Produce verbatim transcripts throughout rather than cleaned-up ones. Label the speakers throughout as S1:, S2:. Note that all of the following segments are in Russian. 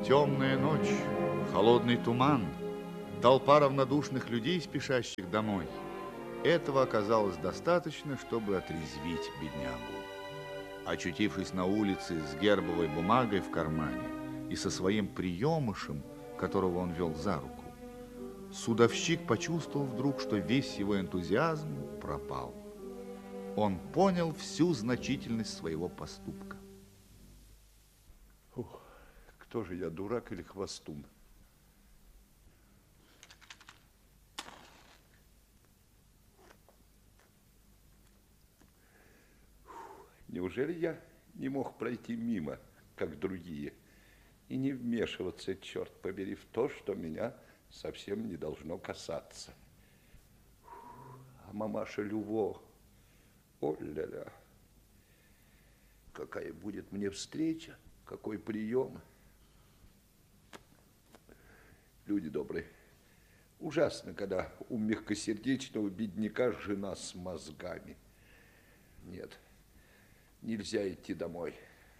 S1: Темная ночь, холодный туман, толпа равнодушных людей, спешащих домой. Этого оказалось достаточно, чтобы отрезвить беднягу. Очутившись на улице с гербовой бумагой в кармане и со своим приемышем, которого он вел за руку, судовщик почувствовал вдруг, что весь его энтузиазм пропал. Он понял всю значительность своего поступка.
S2: Ух, кто же я, дурак или хвостун? Неужели я не мог пройти мимо, как другие, и не вмешиваться, черт побери, в то, что меня совсем не должно касаться? А мамаша Люво, о-ля-ля, какая будет мне встреча, какой прием. Люди добрые, ужасно, когда у мягкосердечного бедняка жена с мозгами. Нет. Нельзя идти домой.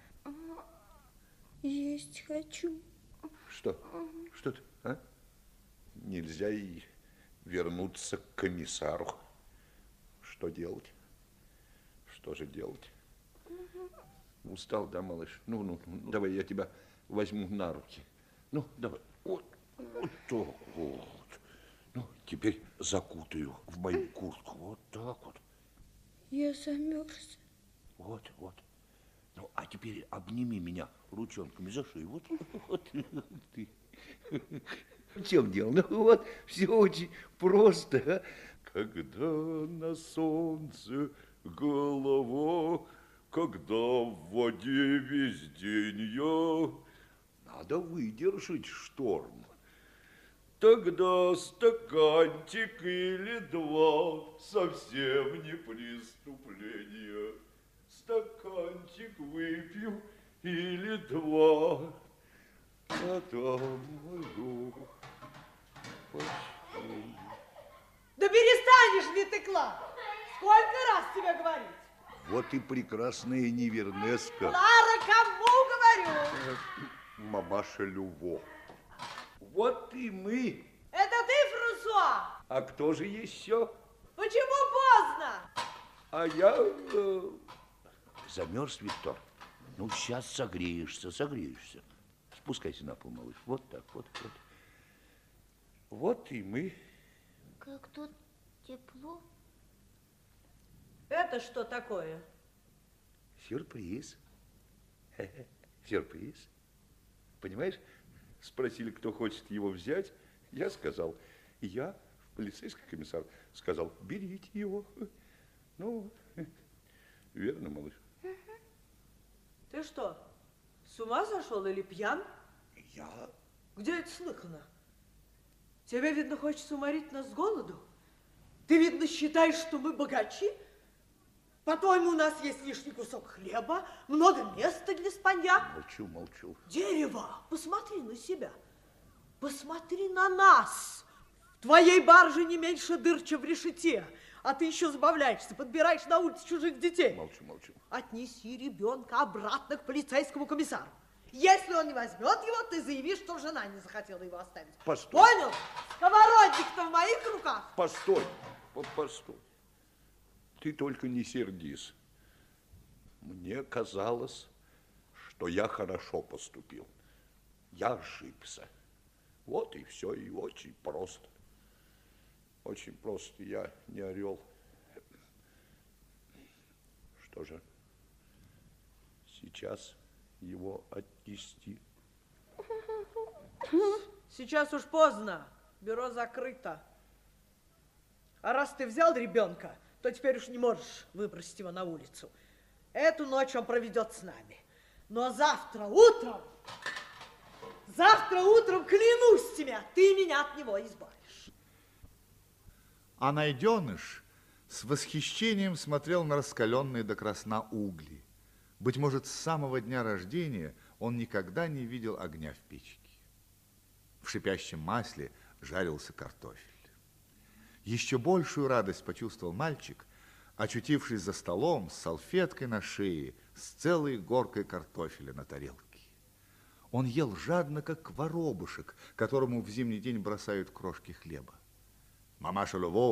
S3: Есть хочу.
S2: Что? Что ты, а? Нельзя и вернуться к комиссару. Что делать? Что же делать? Устал, да, малыш? Ну, ну, ну, давай я тебя возьму на руки. Ну, давай. Вот, вот так вот. Ну, теперь закутаю в мою куртку. Вот так вот.
S3: Я замерз.
S2: Вот, вот. Ну, а теперь обними меня ручонками за шею. Вот, вот. Ты. В чем дело? Ну, вот, все очень просто. А? Когда на солнце голова, когда в воде весь день я, надо выдержать шторм. Тогда стаканчик или два совсем не преступление. Стаканчик выпью или два, потом уйду в постель.
S4: Да перестанешь ли ты, Клара? Сколько раз тебе говорить?
S2: Вот и прекрасная Невернеска.
S4: Клара, кому говорю?
S2: Мамаша Люво. Вот и мы.
S4: Это ты, Франсуа?
S2: А кто же еще?
S4: Почему поздно?
S2: А я... Э... Замерз, Виктор? Ну, сейчас согреешься, согреешься. Спускайся на пол, малыш. Вот так, вот, вот. Вот и мы.
S3: Как тут тепло.
S4: Это что такое?
S2: Сюрприз. Сюрприз. Понимаешь, спросили, кто хочет его взять. Я сказал, я, полицейский комиссар, сказал, берите его. Ну, верно, малыш.
S4: Ты что, с ума сошел или пьян?
S2: Я?
S4: Где это слыхано? Тебе, видно, хочется уморить нас с голоду? Ты, видно, считаешь, что мы богачи? По-твоему, у нас есть лишний кусок хлеба, много места для спанья?
S2: Молчу, молчу.
S4: Дерево, посмотри на себя. Посмотри на нас. В твоей барже не меньше дыр, чем в решете. А ты еще забавляешься, подбираешь на улице чужих детей.
S2: Молчу, молчу.
S4: Отнеси ребенка обратно к полицейскому комиссару. Если он не возьмет его, ты заявишь, что жена не захотела его оставить.
S2: Постой.
S4: Понял? Сковородник-то в моих руках.
S2: Постой, постой. Ты только не сердись. Мне казалось, что я хорошо поступил. Я ошибся. Вот и все, и очень просто. Очень просто, я не орел. Что же, сейчас его отнести?
S4: Сейчас уж поздно, бюро закрыто. А раз ты взял ребенка, то теперь уж не можешь выбросить его на улицу. Эту ночь он проведет с нами. Но завтра утром, завтра утром, клянусь тебе, ты меня от него избавишь.
S1: А найденыш с восхищением смотрел на раскаленные до красна угли. Быть может, с самого дня рождения он никогда не видел огня в печке. В шипящем масле жарился картофель. Еще большую радость почувствовал мальчик, очутившись за столом с салфеткой на шее, с целой горкой картофеля на тарелке. Он ел жадно, как воробушек, которому в зимний день бросают крошки хлеба. Мамаша Лево